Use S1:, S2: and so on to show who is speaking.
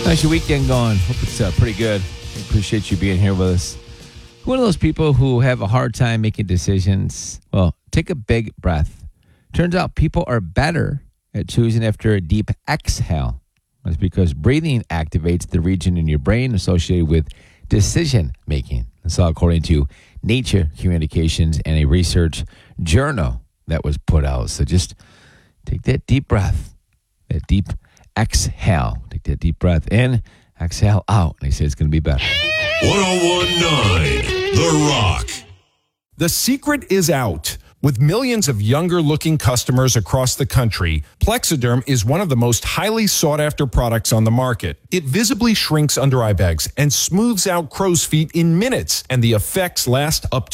S1: How's your weekend going? Hope it's pretty good. Appreciate you being here with us. One of those people who have a hard time making decisions, well, take a big breath. Turns out people are better at choosing after a deep exhale. That's because breathing activates the region in your brain associated with decision making. That's all according to Nature Communications and a research journal that was put out. So just take that deep breath, that deep exhale. Take that deep breath in, exhale out. They say it's going to be better.
S2: 1019 The Rock.
S3: The secret is out. With millions of younger-looking customers across the country, Plexiderm is one of the most highly sought-after products on the market. It visibly shrinks under eye bags and smooths out crow's feet in minutes, and the effects last up to